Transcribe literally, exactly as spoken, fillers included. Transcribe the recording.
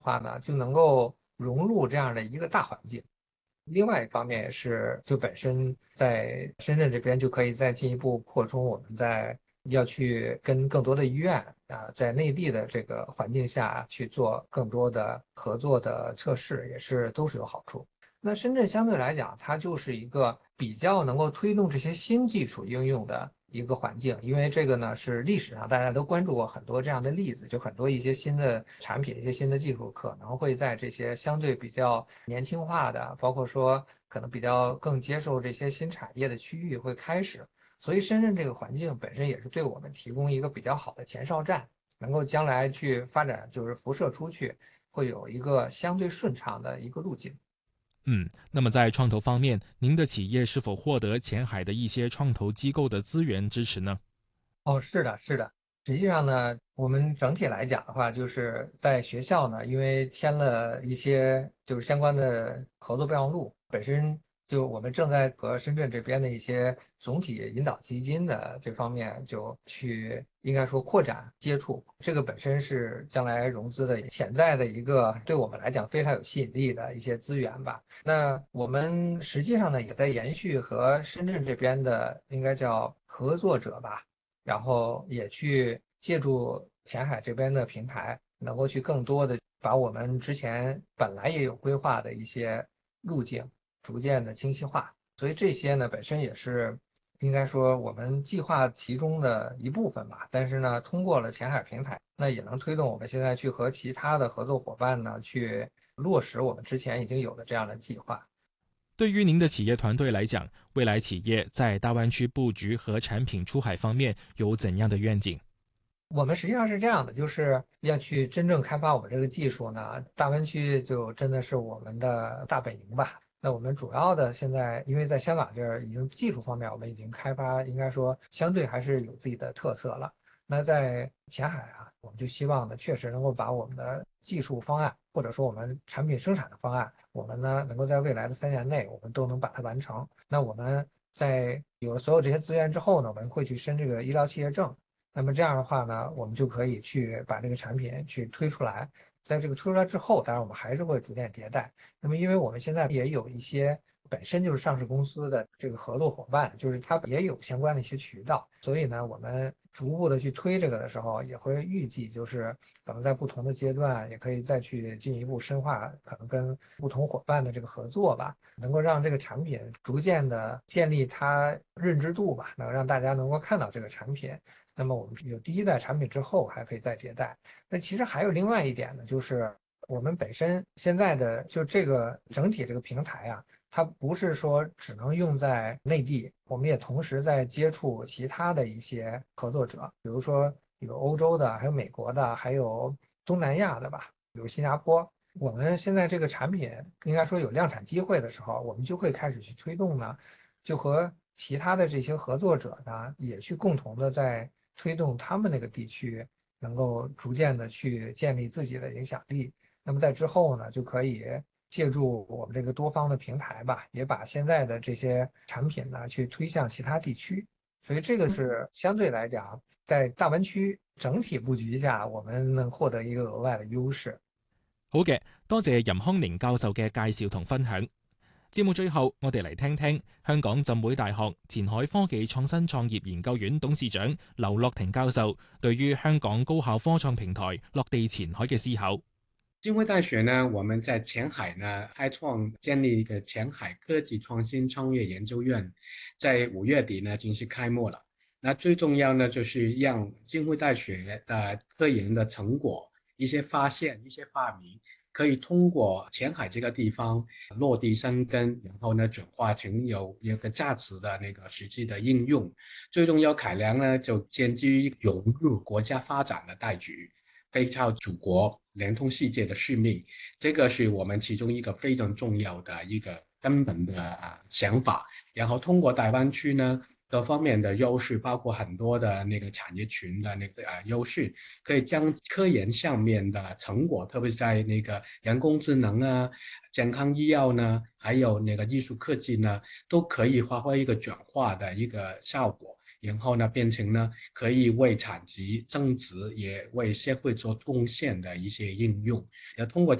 话呢，就能够融入这样的一个大环境。另外一方面也是，就本身在深圳这边就可以再进一步扩充，我们在要去跟更多的医院啊，在内地的这个环境下去做更多的合作的测试，也是都是有好处。那深圳相对来讲，它就是一个比较能够推动这些新技术应用的一个环境，因为这个呢是历史上大家都关注过很多这样的例子，就很多一些新的产品、一些新的技术可能会在这些相对比较年轻化的，包括说可能比较更接受这些新产业的区域会开始，所以深圳这个环境本身也是对我们提供一个比较好的前哨站，能够将来去发展，就是辐射出去，会有一个相对顺畅的一个路径。 嗯，那么在创投方面，您的企业是否获得前海的一些创投机构的资源支持呢？ 哦，是的，是的。实际上呢，我们整体来讲的话，就是在学校呢，因为签了一些就是相关的合作备忘录，本身就我们正在和深圳这边的一些总体引导基金的这方面就去应该说扩展接触，这个本身是将来融资的潜在的一个对我们来讲非常有吸引力的一些资源吧。那我们实际上呢，也在延续和深圳这边的应该叫合作者吧。然后也去借助前海这边的平台，能够去更多的把我们之前本来也有规划的一些路径逐渐的清晰化。所以这些呢，本身也是应该说我们计划其中的一部分吧。但是呢，通过了前海平台，那也能推动我们现在去和其他的合作伙伴呢，去落实我们之前已经有的这样的计划。 对于您的企业团队来讲，未来企业在大湾区布局和产品出海方面有怎样的愿景？ 我们实际上是这样的，就是要去真正开发我们这个技术呢，大湾区就真的是我们的大本营吧。那我们主要的现在，因为在香港这儿已经技术方面我们已经开发，应该说相对还是有自己的特色了。那在前海啊，我们就希望呢，确实能够把我们的技术方案，或者说我们产品生产的方案，我们呢能够在未来的三年内，我们都能把它完成。那我们在有了所有这些资源之后呢，我们会去申这个医疗企业证。那么这样的话呢，我们就可以去把这个产品去推出来。在这个推出来之后，当然我们还是会逐渐迭代。那么，因为我们现在也有一些本身就是上市公司的这个合作伙伴，就是它也有相关的一些渠道，所以呢，我们逐步的去推这个的时候，也会预计就是可能在不同的阶段，也可以再去进一步深化，可能跟不同伙伴的这个合作吧，能够让这个产品逐渐的建立它认知度吧，能让大家能够看到这个产品。那么我们有第一代产品之后，还可以再迭代。那其实还有另外一点呢，就是我们本身现在的就这个整体这个平台啊，它不是说只能用在内地，我们也同时在接触其他的一些合作者，比如说有欧洲的，还有美国的，还有东南亚的吧，比如新加坡。我们现在这个产品应该说有量产机会的时候，我们就会开始去推动呢，就和其他的这些合作者呢，也去共同的在推动他们那个地区能够逐渐的去建立自己的影响力。那么在之后呢，就可以借助我们这个多方的平台吧，也把现在的这些产品呢去推向其他地区。所以这个是相对来讲，在大湾区整体布局下，我们能获得一个额外的优势。 好嘅，多謝任康寧教授嘅介紹同分享。節目最後，我哋嚟聽聽香港浸會大學前海科技創新創業研究院董事長劉樂庭教授對於香港高校科創平台落地前海嘅思考。 浸會大學呢，我們在前海呢開創建立一個前海科技創新創業研究院，在五月底呢正式開幕了。那最重要呢，就是讓浸會大學的科研的成果、一些發現、一些發明，可以通過前海這個地方落地生根，然後呢轉化成有一個價值的那個實際的應用。最重要考量呢，就建基於融入國家發展的大局，背靠祖國，聯通世界的使命，這個是我們其中一個非常重要的一個根本的想法。然後通過大灣區呢，各方面的優勢，包括很多的那個產業群的那個呃優勢，可以將科研上面的成果，特別是在那個人工智能啊、健康醫藥呢，還有那個藝術科技呢，都可以發揮一個轉化的一個效果。 然后呢变成呢可以为产值增值，也为社会做贡献的一些应用。要通过